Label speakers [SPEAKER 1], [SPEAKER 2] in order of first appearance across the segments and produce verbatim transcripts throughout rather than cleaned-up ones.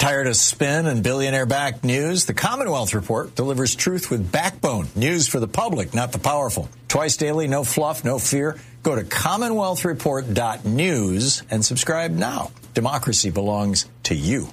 [SPEAKER 1] Tired of spin and billionaire-backed news? The Commonwealth Report delivers truth with backbone. News for the public, not the powerful. Twice daily, no fluff, no fear. Go to commonwealth report dot news and subscribe now. Democracy belongs to you.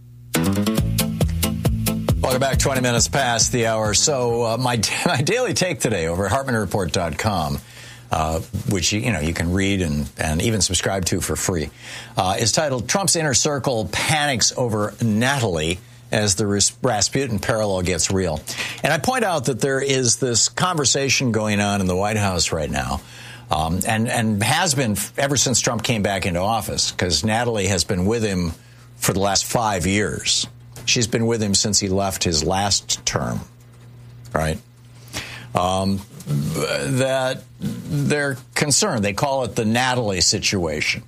[SPEAKER 1] Welcome back. twenty minutes past the hour. So uh, my my daily take today over at hartmann report dot com, uh, which you know you can read and, and even subscribe to for free, uh, is titled "Trump's Inner Circle Panics Over Natalie as the Rasputin Parallel Gets Real." And I point out that there is this conversation going on in the White House right now, um, and, and has been ever since Trump came back into office, because Natalie has been with him for the last five years. She's been with him since he left his last term, right? Um, that they're concerned. They call it the Natalie situation.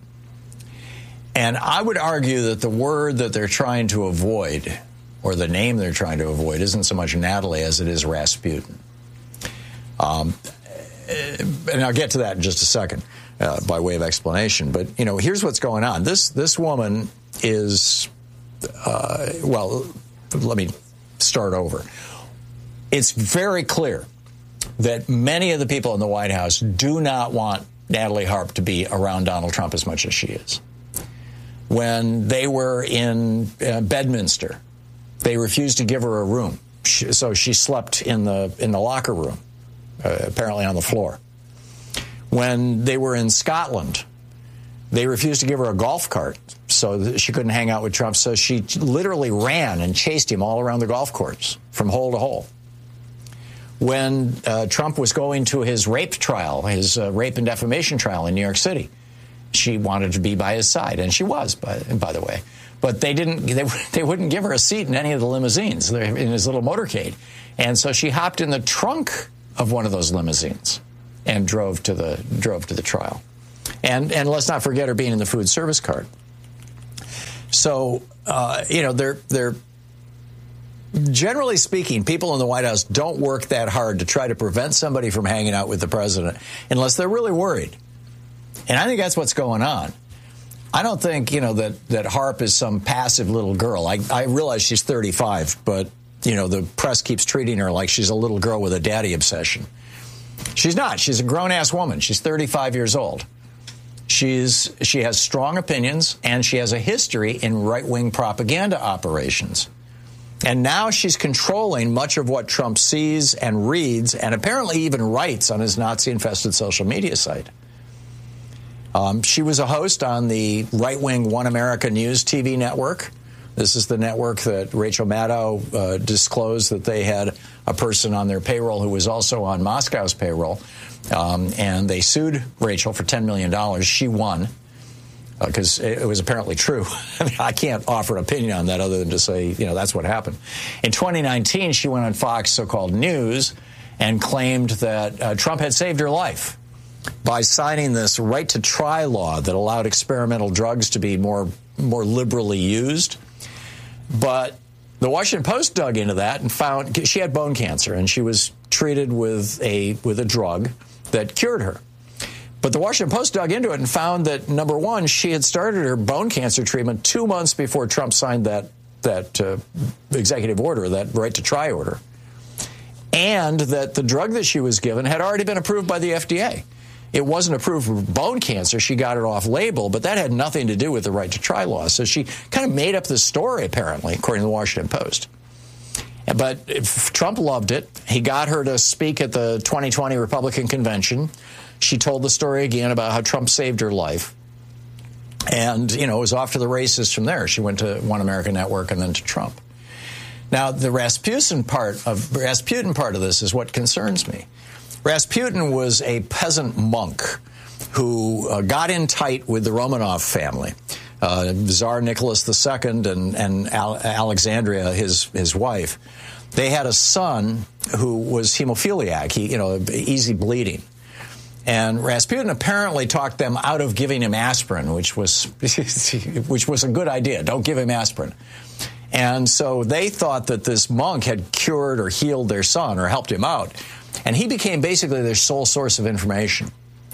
[SPEAKER 1] And I would argue that the word that they're trying to avoid, or the name they're trying to avoid, isn't so much Natalie as it is Rasputin. Um, and I'll get to that in just a second uh, by way of explanation. But, you know, here's what's going on. This, this woman is... Uh, well, let me start over. It's very clear that many of the people in the White House do not want Natalie Harp to be around Donald Trump as much as she is. When they were in uh, Bedminster, they refused to give her a room, she, so she slept in the in the locker room, uh, apparently on the floor. When they were in Scotland, they refused to give her a golf cart so that she couldn't hang out with Trump. So she literally ran and chased him all around the golf course from hole to hole. When uh, Trump was going to his rape trial, his uh, rape and defamation trial in New York City, she wanted to be by his side, and she was, by, by the way. But they didn't. They, they wouldn't give her a seat in any of the limousines in his little motorcade, and so she hopped in the trunk of one of those limousines and drove to the drove to the trial. And and let's not forget her being in the food service cart. So, uh, you know, they're they're generally speaking, people in the White House don't work that hard to try to prevent somebody from hanging out with the president unless they're really worried. And I think that's what's going on. I don't think, you know, that, that Harp is some passive little girl. I, I realize she's thirty-five, but, you know, the press keeps treating her like she's a little girl with a daddy obsession. She's not. She's a grown-ass woman. She's thirty-five years old. She's she has strong opinions, and she has a history in right-wing propaganda operations. And now she's controlling much of what Trump sees and reads, and apparently even writes on his Nazi-infested social media site. Um, she was a host on the right-wing One America News T V network. This is the network that Rachel Maddow uh, disclosed that they had a person on their payroll who was also on Moscow's payroll. Um, and they sued Rachel for ten million dollars. She won because uh, it, it was apparently true. I mean, I can't offer an opinion on that other than to say, you know, that's what happened. In twenty nineteen, she went on Fox so-called News and claimed that uh, Trump had saved her life by signing this right to try law that allowed experimental drugs to be more more liberally used. But the Washington Post dug into that and found she had bone cancer, and she was treated with a with a drug that cured her. But the Washington Post dug into it and found that, number one, she had started her bone cancer treatment two months before Trump signed that that uh, executive order, that right to try order, and that the drug that she was given had already been approved by the F D A. It wasn't approved for bone cancer. She got it off label, but that had nothing to do with the right to try law. So she kind of made up this story, apparently, according to the Washington Post. But if Trump loved it. He got her to speak at the twenty twenty Republican convention. She told the story again about how Trump saved her life. And, you know, it was off to the races from there. She went to One America Network and then to Trump. Now, the Rasputin part of Rasputin part of this is what concerns me. Rasputin was a peasant monk who uh, got in tight with the Romanov family. Uh, Tsar Nicholas the Second and, and Al- Alexandria, his his wife. They had a son who was hemophiliac, he, you know, easy bleeding. And Rasputin apparently talked them out of giving him aspirin, which was which was a good idea. Don't give him aspirin. And so they thought that this monk had cured or healed their son or helped him out. And he became basically their sole source of information.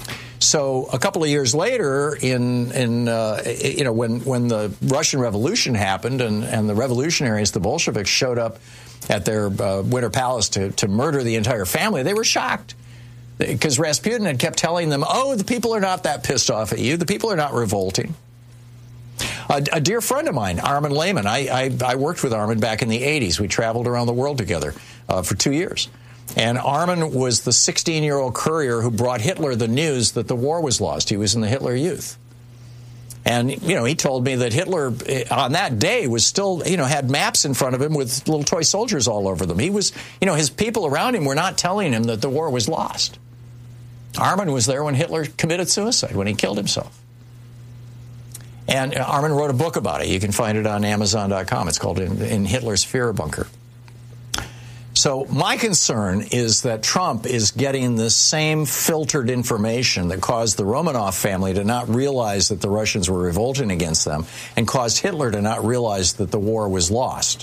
[SPEAKER 1] so a couple of years later, in in uh, you know when when the Russian Revolution happened and and the revolutionaries, the Bolsheviks, showed up at their uh, Winter Palace to to murder the entire family, they were shocked. Because Rasputin had kept telling them, oh, the people are not that pissed off at you. The people are not revolting. A, a dear friend of mine, Armin Lehman, I, I, I worked with Armin back in the eighties. We traveled around the world together uh, for two years. And Armin was the sixteen-year-old courier who brought Hitler the news that the war was lost. He was in the Hitler Youth. And, you know, he told me that Hitler on that day was still, you know, had maps in front of him with little toy soldiers all over them. He was, you know, his people around him were not telling him that the war was lost. Armin was there when Hitler committed suicide, when he killed himself. And Armin wrote a book about it. You can find it on Amazon dot com. It's called In, In Hitler's Fear Bunker. So my concern is that Trump is getting the same filtered information that caused the Romanov family to not realize that the Russians were revolting against them and caused Hitler to not realize that the war was lost.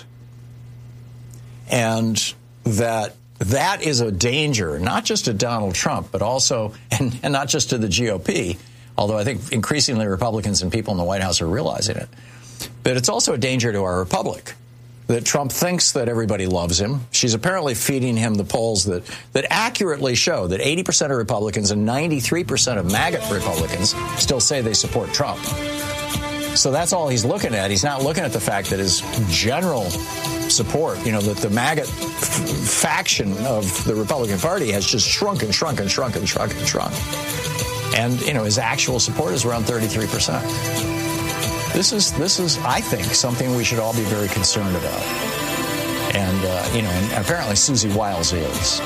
[SPEAKER 1] And that that is a danger, not just to Donald Trump, but also, and, and not just to the G O P, although I think increasingly Republicans and people in the White House are realizing it. But it's also a danger to our republic, that Trump thinks that everybody loves him. She's apparently feeding him the polls that, that accurately show that eighty percent of Republicans and ninety-three percent of MAGA Republicans still say they support Trump. So that's all he's looking at. He's not looking at the fact that his general support, you know, that the MAGA f- faction of the Republican Party has just shrunk and shrunk and shrunk and shrunk and shrunk. And, you know, his actual support is around thirty-three percent. This is, this is, I think, something we should all be very concerned about. And, uh, you know, and apparently Susie Wiles is.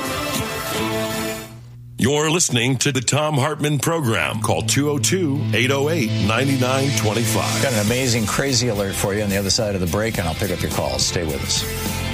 [SPEAKER 2] You're listening to the Thom Hartmann Program. Call two oh two, eight oh eight, nine nine two five.
[SPEAKER 1] Got an amazing crazy alert for you on the other side of the break, and I'll pick up your calls. Stay with us.